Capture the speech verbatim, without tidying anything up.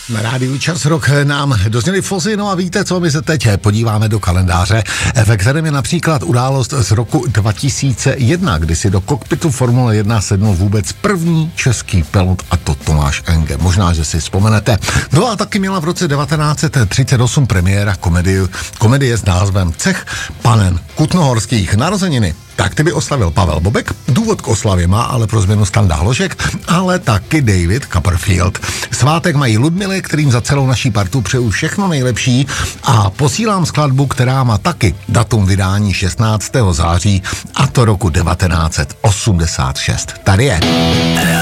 Na rádiu Čas Rock nám dozněli Fozzy, no a víte co, my se teď podíváme do kalendáře, ve kterém je například událost z roku dva tisíce jedna, kdy si do kokpitu Formule jedna sednul vůbec první český pilot, a to Tomáš Enge. Možná, že si vzpomenete. No a taky měla v roce devatenáct set třicet osm premiéra komedie, komedie s názvem Cech panen Kutnohorských. Narozeniny tak ty by oslavil Pavel Bobek, důvod k oslavě má ale pro změnu Standa Hložek, ale taky David Copperfield. Svátek mají Ludmily, kterým za celou naší partu přeju všechno nejlepší, a posílám skladbu, která má taky datum vydání šestnáctého září, a to roku devatenáct set osmdesát šest. Tady je.